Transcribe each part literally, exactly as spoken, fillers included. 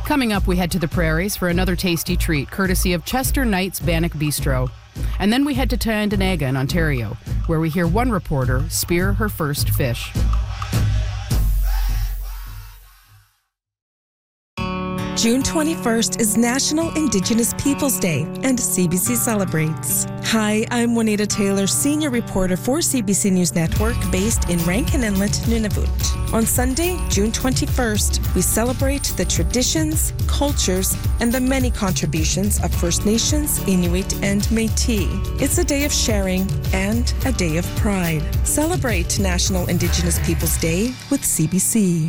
Coming up, we head to the prairies for another tasty treat, courtesy of Chester Knight's Bannock Bistro. And then we head to Tyendinaga in Ontario, where we hear one reporter spear her first fish. June twenty-first is National Indigenous Peoples Day, and C B C celebrates. Hi, I'm Juanita Taylor, senior reporter for C B C News Network, based in Rankin Inlet, Nunavut. On Sunday, June twenty-first, we celebrate the traditions, cultures, and the many contributions of First Nations, Inuit, and Métis. It's a day of sharing and a day of pride. Celebrate National Indigenous Peoples Day with C B C.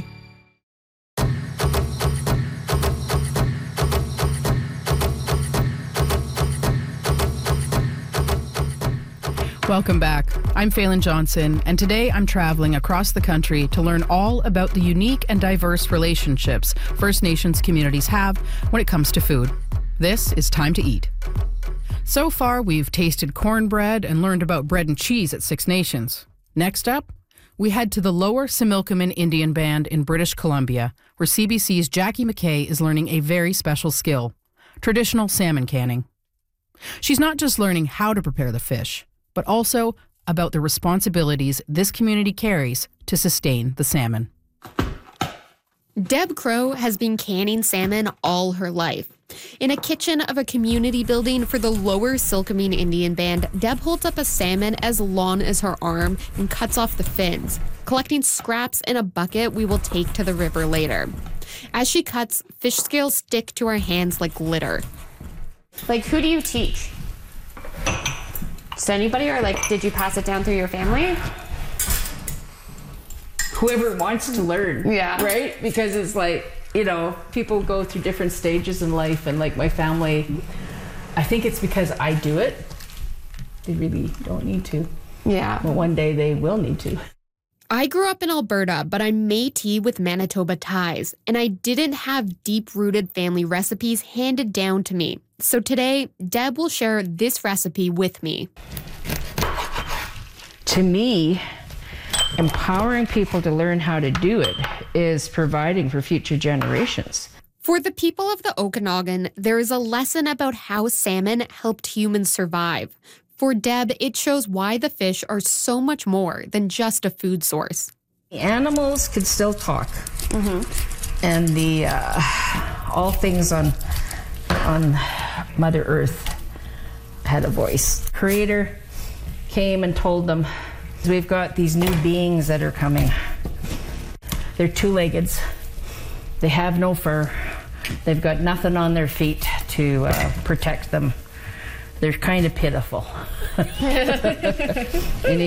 Welcome back. I'm Phelan Johnson, and today I'm traveling across the country to learn all about the unique and diverse relationships First Nations communities have when it comes to food. This is Time to Eat. So far, we've tasted cornbread and learned about bread and cheese at Six Nations. Next up, we head to the Lower Similkameen Indian Band in British Columbia, where C B C's Jackie McKay is learning a very special skill, traditional salmon canning. She's not just learning how to prepare the fish, but also about the responsibilities this community carries to sustain the salmon. Deb Crow has been canning salmon all her life. In a kitchen of a community building for the Lower Similkameen Indian Band, Deb holds up a salmon as long as her arm and cuts off the fins, collecting scraps in a bucket we will take to the river later. As she cuts, fish scales stick to her hands like glitter. Like, who do you teach? Just anybody, or like, did you pass it down through your family? Whoever wants to learn. Yeah. Right? Because it's like, you know, people go through different stages in life, and like my family, I think it's because I do it. They really don't need to. Yeah. But one day they will need to. I grew up in Alberta, but I'm Métis with Manitoba ties, and I didn't have deep-rooted family recipes handed down to me. So today, Deb will share this recipe with me. To me, empowering people to learn how to do it is providing for future generations. For the people of the Okanagan, there is a lesson about how salmon helped humans survive. For Deb, it shows why the fish are so much more than just a food source. The animals could still talk. Mm-hmm. And the uh, all things on on Mother Earth had a voice. Creator came and told them, we've got these new beings that are coming. They're two-legged. They have no fur. They've got nothing on their feet to uh, protect them. They're kind of pitiful. And he